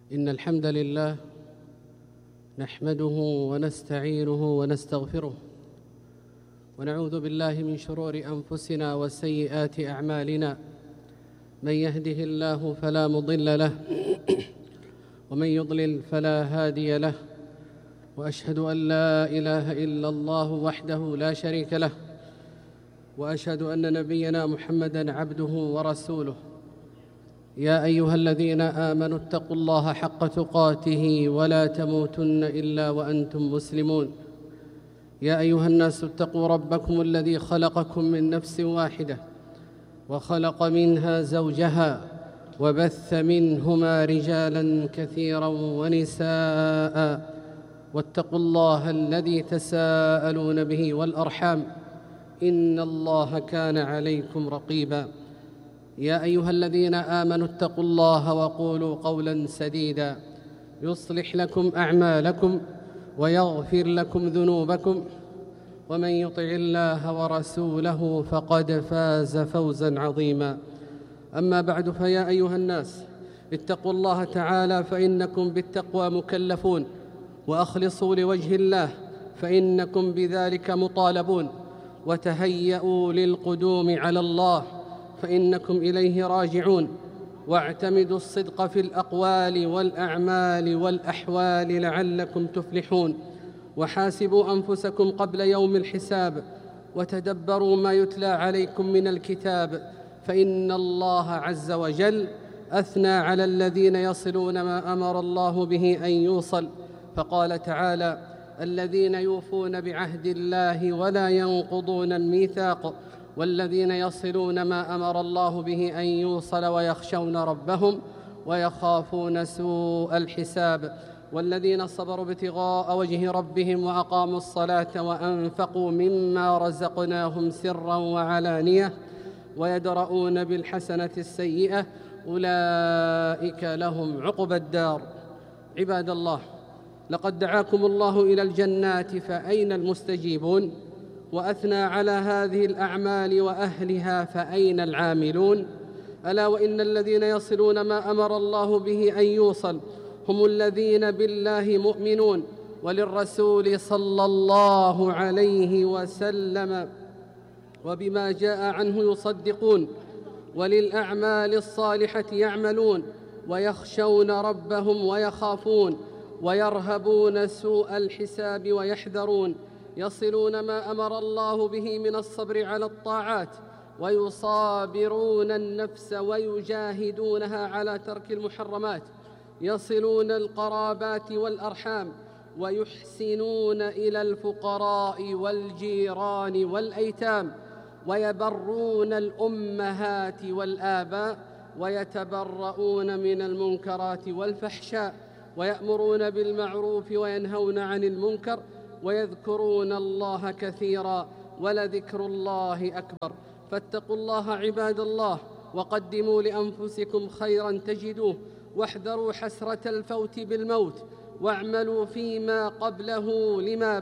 إن الحمد لله نحمده ونستعينه ونستغفره ونعوذ بالله من شرور أنفسنا وسيئات أعمالنا. من يهده الله فلا مضل له ومن يضلل فلا هادي له، وأشهد أن لا إله إلا الله وحده لا شريك له، وأشهد أن نبينا محمدًا عبده ورسوله. يا أيها الذين آمنوا اتقوا الله حق تقاته ولا تموتن إلا وأنتم مسلمون. يا أيها الناس اتقوا ربكم الذي خلقكم من نفس واحدة وخلق منها زوجها وبث منهما رجالا كثيرا ونساء، واتقوا الله الذي تساءلون به والأرحام إن الله كان عليكم رقيبا. يا أيها الذين آمنوا اتقوا الله وقولوا قولا سديدا يصلح لكم أعمالكم ويغفر لكم ذنوبكم، ومن يطع الله ورسوله فقد فاز فوزا عظيما. أما بعد، فيا أيها الناس اتقوا الله تعالى فإنكم بالتقوى مكلفون، وأخلصوا لوجه الله فإنكم بذلك مطالبون، وتهيئوا للقدوم على الله فإنكم إليه راجعون، واعتمدوا الصدق في الأقوال والأعمال والأحوال لعلكم تفلحون. وحاسبوا أنفسكم قبل يوم الحساب، وتدبروا ما يتلى عليكم من الكتاب، فإن الله عز وجل أثنى على الذين يصلون ما أمر الله به أن يوصل، فقال تعالى: الذين يوفون بعهد الله ولا ينقضون الميثاق، والذين يصلون ما أمر الله به أن يوصل ويخشون ربهم ويخافون سوء الحساب، والذين صبروا ابتغاء وجه ربهم وأقاموا الصلاة وأنفقوا مما رزقناهم سرا وعلانية ويدرؤون بالحسنة السيئة أولئك لهم عقبى الدار. عباد الله، لقد دعاكم الله إلى الجنات، فأين المستجيبون؟ وأثنى على هذه الأعمال وأهلها، فأين العاملون؟ ألا وإن الذين يصلون ما أمر الله به أن يوصل هم الذين بالله مؤمنون، وللرسول صلى الله عليه وسلم وبما جاء عنه يصدقون، وللأعمال الصالحة يعملون، ويخشون ربهم ويخافون، ويرهبون سوء الحساب ويحذرون. يصلون ما أمر الله به من الصبر على الطاعات، ويصابرون النفس ويجاهدونها على ترك المحرمات. يصلون القرابات والأرحام، ويحسنون إلى الفقراء والجيران والأيتام، ويبرون الأمهات والآباء، ويتبرؤون من المنكرات والفحشاء، ويأمرون بالمعروف وينهون عن المنكر، ويذكرون الله كثيرا، ولذكر الله أكبر. فاتقوا الله عباد الله، وقدموا لأنفسكم خيرا تجدوه، واحذروا حسرة الفوت بالموت، واعملوا فيما قبله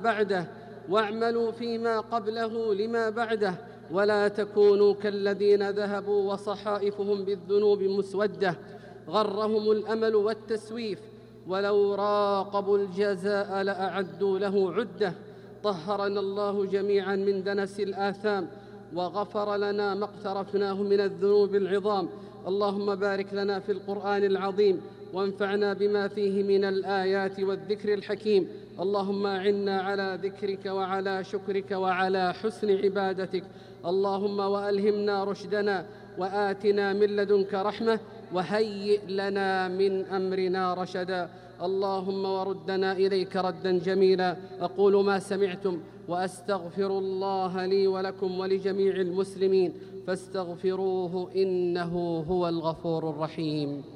لما بعده، ولا تكونوا كالذين ذهبوا وصحائفهم بالذنوب مسودة غرهم الأمل والتسويف، ولو راقبوا الجزاء لأعدوا له عدة. طهرنا الله جميعا من دنس الآثام، وغفر لنا ما اقترفناه من الذنوب العظام. اللهم بارك لنا في القرآن العظيم، وانفعنا بما فيه من الآيات والذكر الحكيم. اللهم أعنا على ذكرك وعلى شكرك وعلى حسن عبادتك. اللهم وألهمنا رشدنا، وآتنا من لدنك رحمة، وهيئ لنا من أمرنا رشدا. اللهم وردنا إليك ردا جميلا. أقول ما سمعتم، وأستغفر الله لي ولكم ولجميع المسلمين، فاستغفروه إنه هو الغفور الرحيم.